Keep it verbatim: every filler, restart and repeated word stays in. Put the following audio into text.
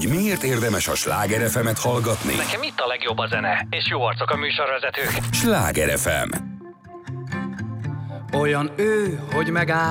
hogy miért érdemes a Sláger ef emet hallgatni? Nekem itt a legjobb a zene, és jó arcok a műsorvezetők. Sláger ef em. Olyan ő, hogy megáll